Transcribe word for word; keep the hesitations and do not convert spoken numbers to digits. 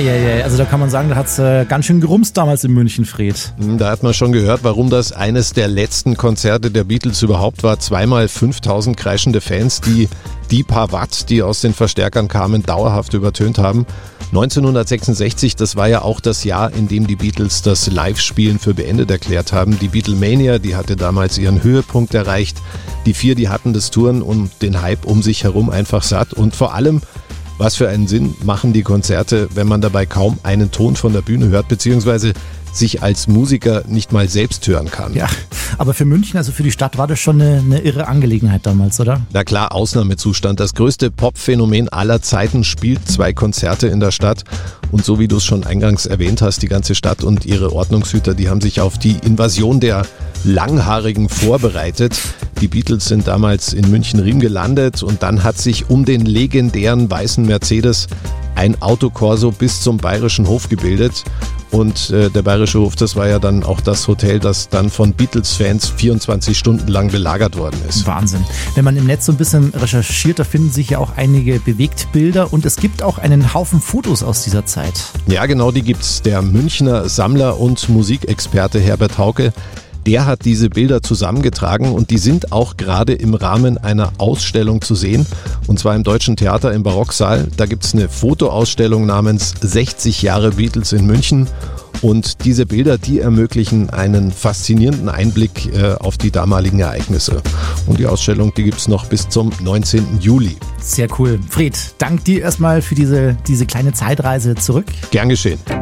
Eieiei, also da kann man sagen, da hat es äh, ganz schön gerumst damals in München, Fred. Da hat man schon gehört, warum das eines der letzten Konzerte der Beatles überhaupt war. Zweimal fünftausend kreischende Fans, die die paar Watt, die aus den Verstärkern kamen, dauerhaft übertönt haben. neunzehnhundertsechsundsechzig, das war ja auch das Jahr, in dem die Beatles das Live-Spielen für beendet erklärt haben. Die Beatlemania, die hatte damals ihren Höhepunkt erreicht. Die vier, die hatten das Touren und den Hype um sich herum einfach satt. Und vor allem, was für einen Sinn machen die Konzerte, wenn man dabei kaum einen Ton von der Bühne hört, beziehungsweise sich als Musiker nicht mal selbst hören kann. Ja, aber für München, also für die Stadt, war das schon eine, eine irre Angelegenheit damals, oder? Na klar, Ausnahmezustand. Das größte Pop-Phänomen aller Zeiten spielt zwei Konzerte in der Stadt. Und so wie du es schon eingangs erwähnt hast, die ganze Stadt und ihre Ordnungshüter, die haben sich auf die Invasion der Langhaarigen vorbereitet. Die Beatles sind damals in München-Riem gelandet und dann hat sich um den legendären weißen Mercedes ein Autokorso bis zum Bayerischen Hof gebildet. Und äh, der Bayerische Hof, das war ja dann auch das Hotel, das dann von Beatles-Fans vierundzwanzig Stunden lang belagert worden ist. Wahnsinn. Wenn man im Netz so ein bisschen recherchiert, da finden sich ja auch einige Bewegtbilder und es gibt auch einen Haufen Fotos aus dieser Zeit. Ja, genau, die gibt's. Der Münchner Sammler und Musikexperte Herbert Hauke, der hat diese Bilder zusammengetragen und die sind auch gerade im Rahmen einer Ausstellung zu sehen. Und zwar im Deutschen Theater im Barocksaal. Da gibt es eine Fotoausstellung namens sechzig Jahre Beatles in München. Und diese Bilder, die ermöglichen einen faszinierenden Einblick äh, auf die damaligen Ereignisse. Und die Ausstellung, die gibt es noch bis zum neunzehnten Juli. Sehr cool. Fred, dank dir erstmal für diese, diese kleine Zeitreise zurück. Gern geschehen.